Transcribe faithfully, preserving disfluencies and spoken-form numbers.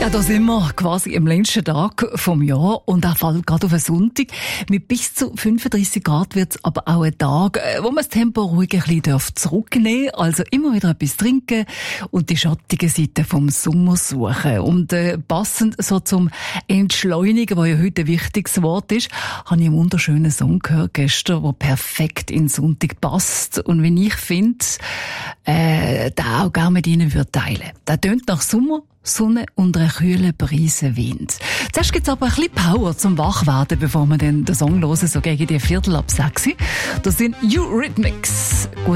Ja, da sind wir quasi am letzten Tag vom Jahr und er fällt gerade auf einen Sonntag. Mit bis zu fünfunddreissig Grad wird es aber auch ein Tag, wo man das Tempo ruhig ein bisschen zurücknehmen darf. Also immer wieder etwas trinken und die schattige Seite vom Sommer suchen. Und äh, passend so zum Entschleunigen, was ja heute ein wichtiges Wort ist, habe ich einen wunderschönen Song gehört gestern, der perfekt in den Sonntag passt. Und wenn ich finde, äh, da auch gerne mit Ihnen würde teilen. Der tönt nach Sommer, Sonne und einen kühlen Brisenwind. Zuerst gibt's aber ein bisschen Power zum Wachwerden, bevor wir dann den Song hören, so gegen die Viertel ab sechs. Das sind Eurythmics.